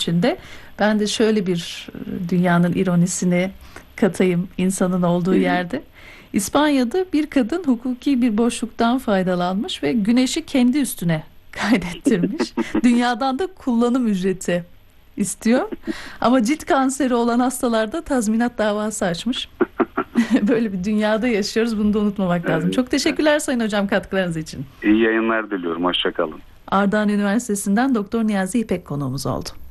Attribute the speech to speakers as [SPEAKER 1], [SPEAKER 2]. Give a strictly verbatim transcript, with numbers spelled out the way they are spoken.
[SPEAKER 1] içinde. Ben de şöyle bir e, dünyanın ironisini katayım insanın olduğu yerde. İspanya'da bir kadın hukuki bir boşluktan faydalanmış ve güneşi kendi üstüne kaydettirmiş. Dünyadan da kullanım ücreti istiyor. Ama cilt kanseri olan hastalarda tazminat davası açmış. Böyle bir dünyada yaşıyoruz. Bunu da unutmamak lazım. Çok teşekkürler Sayın Hocam katkılarınız için.
[SPEAKER 2] İyi yayınlar diliyorum. Hoşça kalın.
[SPEAKER 1] Ardahan Üniversitesi'nden Doktor Niyazi İpek konuğumuz oldu.